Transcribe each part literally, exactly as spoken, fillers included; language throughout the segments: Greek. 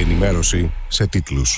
ενημέρωση σε τίτλους.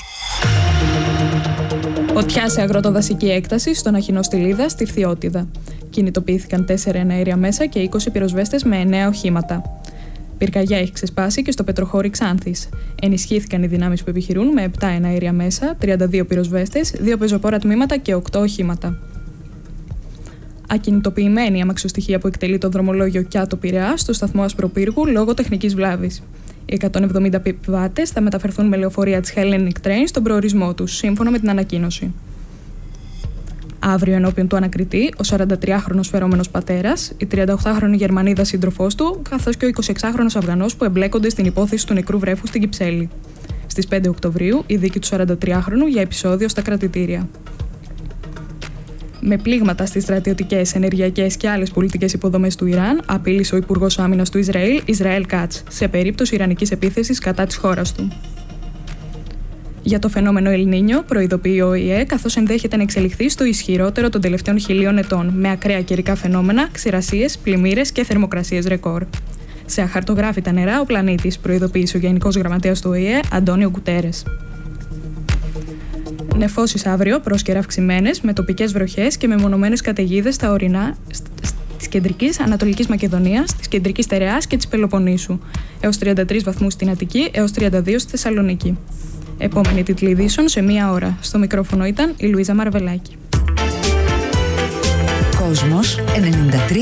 Φωτιά σε αγροτοδασική έκταση στον Αχινό στη Λίδα, στη Φθιώτιδα. Κινητοποιήθηκαν τέσσερα εναέρια μέσα και είκοσι πυροσβέστες με εννέα οχήματα. Πυρκαγιά έχει ξεσπάσει και στο Πετροχώρι Ξάνθης. Ενισχύθηκαν οι δυνάμεις που επιχειρούν με επτά εναέρια μέσα, τριάντα δύο πυροσβέστες, δύο πεζοπόρα τμήματα και οκτώ οχήματα. Ακινητοποιημένη η αμαξοστοιχεία που εκτελεί το δρομολόγιο Κιάτο Πειραιά στο σταθμό Ασπροπύργου λόγω τεχνικής βλάβης. Οι εκατόν εβδομήντα επιβάτες θα μεταφερθούν με λεωφορεία της Hellenic Train στον προορισμό τους, σύμφωνα με την ανακοίνωση. Αύριο, ενώπιον του ανακριτή, ο σαραντατριάχρονος φερόμενος πατέρας, η τριανταοκτάχρονη Γερμανίδα σύντροφός του, καθώς και ο εικοσιεξάχρονος Αφγανός που εμπλέκονται στην υπόθεση του νεκρού βρέφου στην Κυψέλη. Στις πέντε Οκτωβρίου, η δίκη του σαραντατριάχρονου για επεισόδιο στα κρατητήρια. Με πλήγματα στις στρατιωτικές, ενεργειακές και άλλες πολιτικές υποδομές του Ιράν, απείλησε ο Υπουργός Άμυνας του Ισραήλ, Ισραήλ Κάτς, σε περίπτωση ιρανικής επίθεσης κατά της χώρας του. Για το φαινόμενο Ελ Νίνιο, προειδοποιεί ο Ο Η Ε, καθώς ενδέχεται να εξελιχθεί στο ισχυρότερο των τελευταίων χιλίων ετών, με ακραία καιρικά φαινόμενα, ξηρασίες, πλημμύρες και θερμοκρασίες ρεκόρ. Σε αχαρτογράφητα νερά, ο πλανήτης, προειδοποίησε ο Γενικός Γραμματέας του Ο Η Ε, Αντώνιο Γκουτέρες. Νεφώσεις αύριο, πρόσκαιρα αυξημένες, με τοπικές βροχές και μεμονωμένες καταιγίδες στα ορεινά της κεντρικής Ανατολικής Μακεδονίας, της κεντρικής Στερεάς και της Πελοποννήσου, έως τριάντα τρεις βαθμούς στην Αττική, έως τριάντα δύο στη Θεσσαλονίκη. Επόμενη τίτλη ειδήσεων σε μία ώρα. Στο μικρόφωνο ήταν η Λουίζα Μαρβελάκη. Κόσμος ενενήντα τρία.